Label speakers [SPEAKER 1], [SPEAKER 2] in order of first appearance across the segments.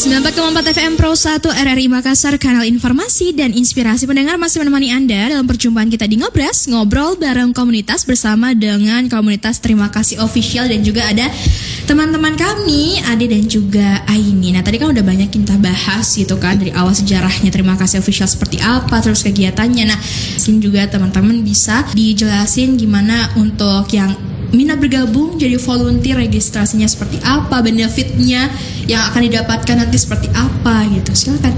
[SPEAKER 1] 94,4 FM Pro 1 RRI Makassar, kanal informasi dan inspirasi pendengar masih menemani Anda dalam perjumpaan kita di Ngobras, ngobrol bareng komunitas bersama dengan komunitas Terima Kasih Official dan juga ada teman-teman kami, Ade dan juga Aini. Nah tadi kan udah banyak kita bahas gitu kan dari awal sejarahnya Terima Kasih Official seperti apa, terus kegiatannya. Nah mungkin juga teman-teman bisa dijelasin gimana untuk yang minat bergabung jadi volunteer, registrasinya seperti apa, benefitnya yang akan didapatkan nanti seperti apa gitu. Silakan.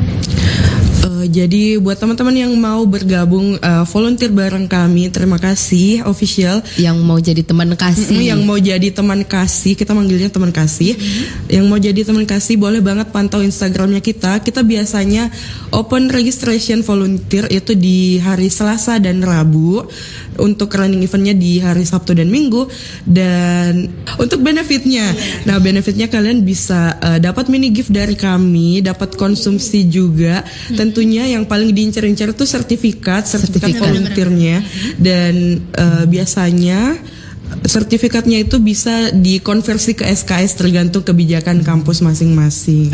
[SPEAKER 2] Jadi buat teman-teman yang mau bergabung volunteer bareng kami Terima Kasih Official,
[SPEAKER 3] yang mau jadi teman kasih,
[SPEAKER 2] yang mau jadi teman kasih, kita manggilnya teman kasih, yang mau jadi teman kasih boleh banget pantau Instagramnya kita. Kita biasanya open registration volunteer itu di hari Selasa dan Rabu. Untuk running eventnya di hari Sabtu dan Minggu. Dan untuk benefitnya, nah benefitnya kalian bisa dapat mini gift dari kami, dapat konsumsi juga. Tentunya yang paling diincar-incar itu sertifikat volunteernya. Dan biasanya sertifikatnya itu bisa dikonversi ke SKS tergantung kebijakan kampus masing-masing.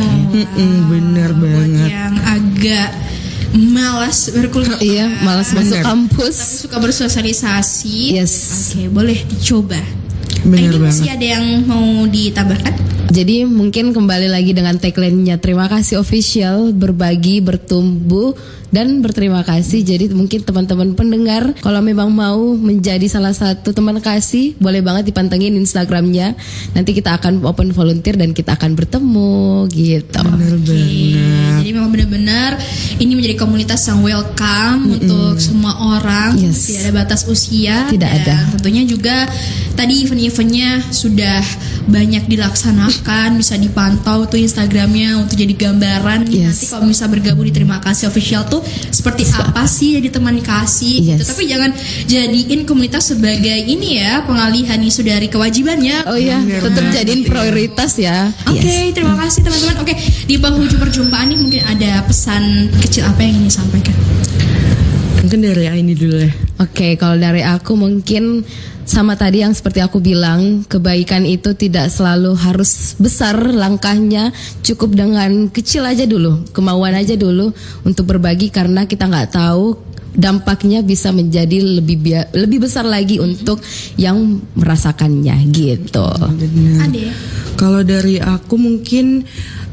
[SPEAKER 2] Bener banget.
[SPEAKER 1] Yang agak malas berkuliah,
[SPEAKER 3] malas masuk kampus,
[SPEAKER 1] tapi suka bersosialisasi.
[SPEAKER 3] Yes.
[SPEAKER 1] Oke, boleh dicoba.
[SPEAKER 2] Bener
[SPEAKER 1] Ini
[SPEAKER 2] banget.
[SPEAKER 1] masih ada yang mau ditambahkan?
[SPEAKER 3] Jadi mungkin kembali lagi dengan tagline-nya Terima Kasih Official, berbagi, bertumbuh, dan berterima kasih. Jadi mungkin teman-teman pendengar kalau memang mau menjadi salah satu teman kasih, boleh banget dipantengin Instagramnya. Nanti kita akan open volunteer dan kita akan bertemu gitu.
[SPEAKER 2] Bener banget.
[SPEAKER 1] Jadi memang benar-benar ini menjadi komunitas yang welcome untuk semua orang.
[SPEAKER 3] Yes.
[SPEAKER 1] Tidak ada batas usia.
[SPEAKER 3] Tidak
[SPEAKER 1] dan
[SPEAKER 3] ada.
[SPEAKER 1] Tentunya juga tadi event-eventnya sudah banyak dilaksanakan, bisa dipantau tuh Instagramnya untuk jadi gambaran.
[SPEAKER 3] Yes.
[SPEAKER 1] Nanti kalau bisa bergabung di Terima Kasih Official tuh seperti apa sih jadi teman kasih gitu.
[SPEAKER 3] Yes.
[SPEAKER 1] Tapi jangan jadiin komunitas sebagai ini ya, pengalihan isu dari kewajibannya.
[SPEAKER 3] Oh iya, tetap jadiin prioritas ya.
[SPEAKER 1] Oke, terima kasih teman-teman. Oke, di penghujung perjumpaan ini mungkin ada pesan kecil apa yang ingin disampaikan?
[SPEAKER 2] Mungkin dari Aini dulu ya.
[SPEAKER 3] Oke, kalau dari aku mungkin sama tadi yang seperti aku bilang, kebaikan itu tidak selalu harus besar langkahnya, cukup dengan kecil aja dulu, kemauan aja dulu untuk berbagi, karena kita nggak tahu dampaknya bisa menjadi lebih besar lagi untuk yang merasakannya gitu.
[SPEAKER 1] Ade.
[SPEAKER 2] Kalau dari aku mungkin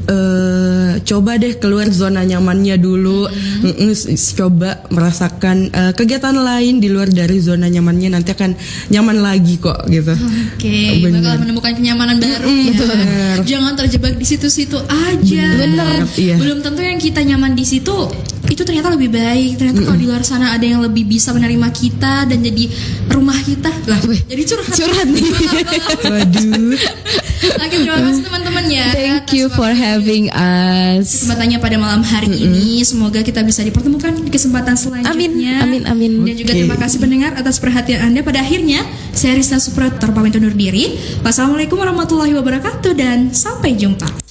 [SPEAKER 2] coba deh keluar zona nyamannya dulu, coba merasakan kegiatan lain di luar dari zona nyamannya, nanti akan nyaman lagi kok gitu.
[SPEAKER 1] Oke, bakal menemukan kenyamanan baru ya. Jangan terjebak di situ-situ aja.
[SPEAKER 3] Bener.
[SPEAKER 2] Iya.
[SPEAKER 1] Belum tentu yang kita nyaman di situ itu ternyata lebih baik. Ternyata kalau di luar sana ada yang lebih bisa menerima kita dan jadi rumah kita. Lah, jadi curhat nih.
[SPEAKER 2] Waduh.
[SPEAKER 1] Oke, terima kasih teman-teman ya.
[SPEAKER 3] Thank you for having us.
[SPEAKER 1] Kesempatannya pada malam hari ini. Semoga kita bisa dipertemukan di kesempatan selanjutnya.
[SPEAKER 3] Amin.
[SPEAKER 1] Dan juga terima kasih pendengar atas perhatian Anda. Pada akhirnya saya Rista Suprater pamit undur diri. Wassalamualaikum warahmatullahi wabarakatuh dan sampai jumpa.